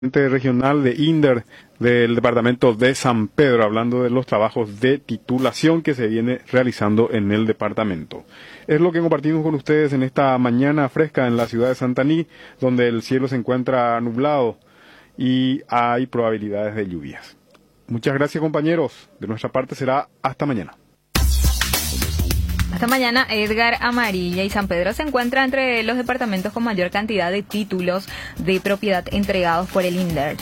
Regional de INDER del departamento de San Pedro, hablando de los trabajos de titulación que se viene realizando en el departamento. Es lo que compartimos con ustedes en esta mañana fresca en la ciudad de Santaní, donde el cielo se encuentra nublado y hay probabilidades de lluvias. Muchas gracias, compañeros. De nuestra parte será hasta mañana. Esta mañana Edgar, Amarilla y San Pedro se encuentran entre los departamentos con mayor cantidad de títulos de propiedad entregados por el INDER.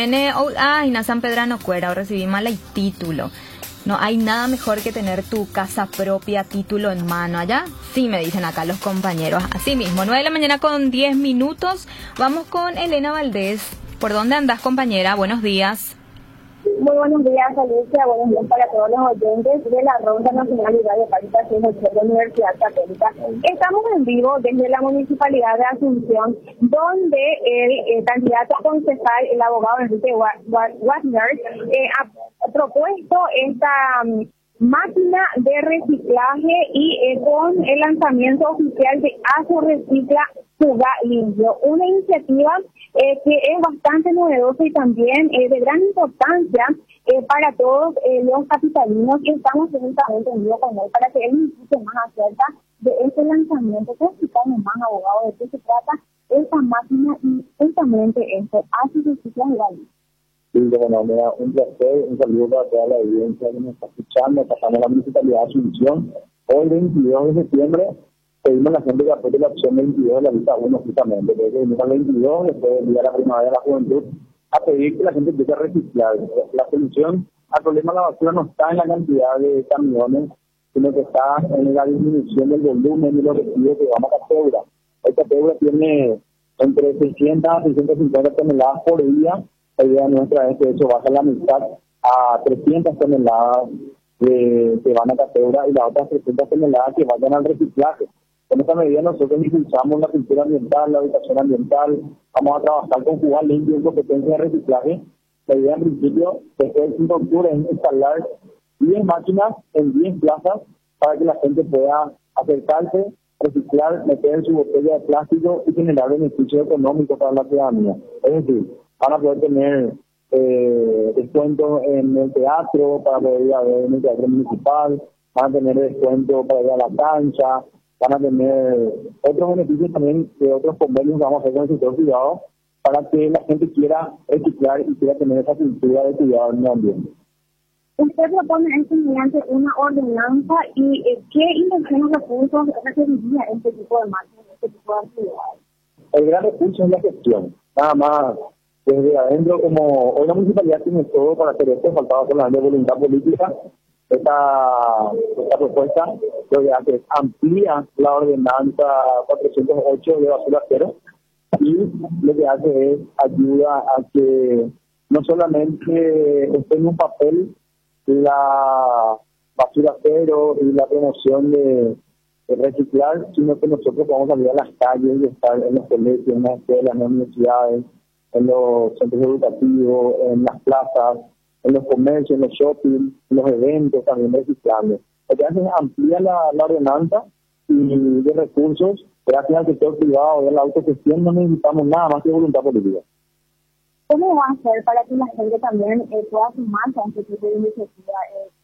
Ina San Pedrano Cuera, recibimos el título. No hay nada mejor que tener tu casa propia, título en mano. ¿Allá? Sí, me dicen acá los compañeros. Así mismo, 9 de la mañana con 10 minutos. Vamos con Elena Valdés. ¿Por dónde andás, compañera? Buenos días. Muy buenos días, Alicia. Buenos días para todos los oyentes de la Ronda Nacional de Capacitación de la Universidad Católica. Estamos en vivo desde la Municipalidad de Asunción, donde el candidato a concejal, el abogado Enrique Wagner, ha propuesto esta máquina de reciclaje y con el lanzamiento oficial de ASO Recicla Juga Limpio, una iniciativa que es bastante novedosa y también de gran importancia para todos los capitalinos, que estamos precisamente en vivo con él para que él nos explique más acerca de este lanzamiento. ¿Qué explicamos más, abogado, de qué se trata esta máquina y justamente esto, ASO Recicla Juga Limpio? Sí, bueno, me da un placer, un saludo para toda la audiencia que nos está escuchando. Pasamos a la Municipalidad de Asunción. Hoy, 22 de septiembre, pedimos a la gente que apoye la opción 22 de la lista 1, justamente. Desde el 22, después del Día de la Primavera de la Juventud, a pedir que la gente empiece a reciclar. La solución al problema de la basura no está en la cantidad de camiones, sino que está en la disminución del volumen y los residuos que vamos a Cateura. Esta Cateura tiene entre 600 a 650 toneladas por día. La idea nuestra es que eso baja la mitad a 300 toneladas que van a Cateura y las otras 300 toneladas que vayan al reciclaje. Con esta medida nosotros impulsamos la cultura ambiental, la educación ambiental, vamos a trabajar con Juga Limpio en competencia de reciclaje. La idea en principio desde el 5 de octubre es instalar 10 máquinas en 10 plazas para que la gente pueda acercarse, reciclar, meter en su botella de plástico y generar beneficios económicos para la ciudadanía. Es decir, van a poder tener descuento en el teatro para poder ir a ver en el teatro municipal, van a tener descuento para ir a la cancha, van a tener otros beneficios también de otros convenios que vamos a hacer con el sector privado para que la gente quiera reciclar y quiera tener esa cultura de cuidado del medio ambiente. Usted propone esto mediante una ordenanza y ¿qué inversiones recursos requeriría este tipo de máquinas, este tipo de actividades? El gran recurso es la gestión, nada más. Desde adentro, como hoy la municipalidad tiene todo para hacer esto, faltaba solamente voluntad política. Esta propuesta lo que hace es amplía la ordenanza 408 de basura cero y lo que hace es ayuda a que no solamente esté en un papel la basura cero y la promoción de reciclar, sino que nosotros vamos a salir a las calles y estar en los colegios, en las escuelas, en las universidades, en los centros educativos, en las plazas, en los comercios, en los shopping, en los eventos, también reciclando. Lo que hace es ampliar la ordenanza y de recursos, gracias al sector privado y a la autogestión no necesitamos nada más que voluntad política. ¿Cómo va a hacer para que la gente también pueda sumarse a este tipo de iniciativa?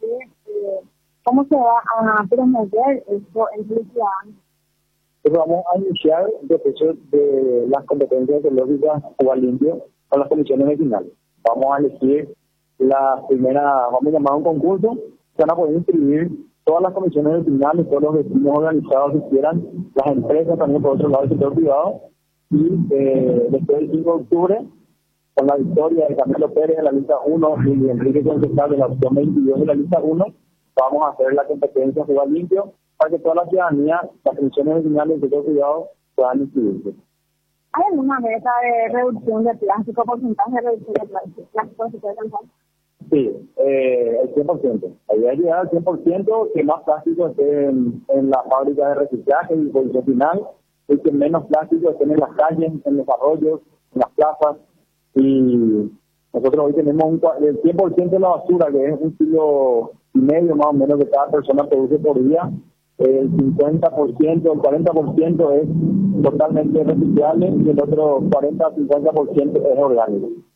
¿Cómo se va a promover esto en los ciudadanos? Entonces vamos a iniciar el proceso de las competencias ecológicas Juga Limpio con las comisiones vecinales. Vamos a elegir la primera, vamos a llamar un concurso, se van a poder inscribir todas las comisiones vecinales, todos los vecinos organizados que quieran, las empresas también por otro lado del sector privado, y después del 5 de octubre, con la victoria de Camilo Pérez de la lista 1 y Enrique Concejal de la opción 22 de la lista 1, vamos a hacer la competencia Juga Limpio para que toda la ciudadanía, las comisiones vecinales del sector privado puedan inscribirse. ¿Hay alguna meta de reducción de plástico, porcentaje de reducción de plástico se puede alcanzar? Sí, el 100%. La idea es llegar al 100%, que más plástico esté en la fábrica de reciclaje y producción final, y que menos plástico esté en las calles, en los arroyos, en las plazas. Y nosotros hoy tenemos el 100% de la basura, que es 1,5 kilos más o menos que cada persona produce por día, el 50%, el 40% es totalmente reciclable y el otro 40-50% es orgánico.